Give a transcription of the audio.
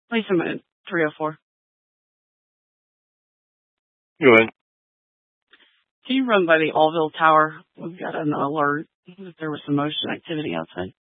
Please a minute. 304. Go ahead. Can you run by the Allville Tower? We've got an alert that there was some motion activity outside.